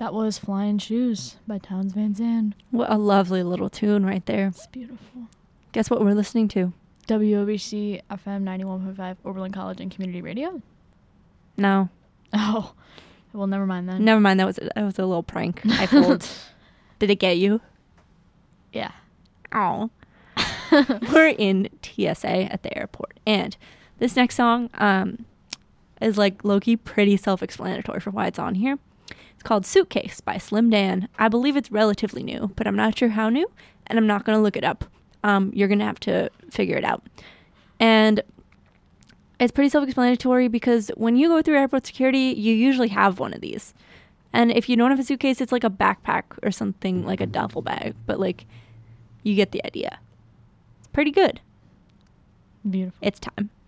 That was Flying Shoes by Townes Van Zandt. What a lovely little tune right there. It's beautiful. Guess what we're listening to? WOBC FM 91.5 Oberlin College and Community Radio. No. Oh, well, never mind then. Never mind. That was a little prank I pulled. Did it get you? Yeah. Oh. We're in TSA at the airport, and this next song is like low-key pretty self-explanatory for why it's on here. It's called Suitcase by Slim Dan. I believe it's relatively new, but I'm not sure how new, and I'm not going to look it up. You're going to have to figure it out. And it's pretty self-explanatory because when you go through airport security, you usually have one of these. And if you don't have a suitcase, it's like a backpack or something, like a duffel bag. But like, you get the idea. It's pretty good. Beautiful. It's time.